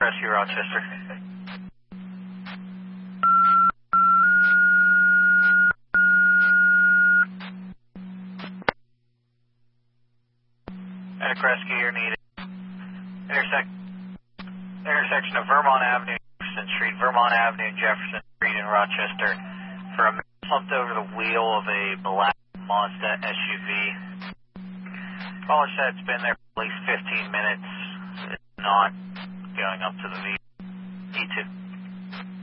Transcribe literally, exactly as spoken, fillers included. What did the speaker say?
Rescue Rochester. Medic rescue, you're needed. Intersect, intersection of Vermont Avenue, Jefferson Street, Vermont Avenue, Jefferson Street in Rochester for a man slumped over the wheel of a black Mazda S U V. Caller said it's been there for at least fifteen minutes. It's not going up to the V. E two.